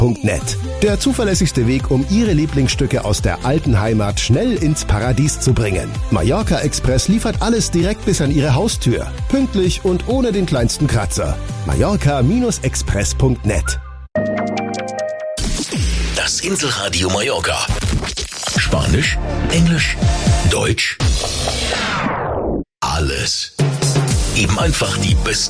mallorcaexpress.net. Der zuverlässigste Weg, um Ihre Lieblingsstücke aus der alten Heimat schnell ins Paradies zu bringen. Mallorca Express liefert alles direkt bis an Ihre Haustür. Pünktlich und ohne den kleinsten Kratzer. Mallorca-express.net. Das Inselradio Mallorca. Spanisch, Englisch, Deutsch. Alles. Eben einfach die besten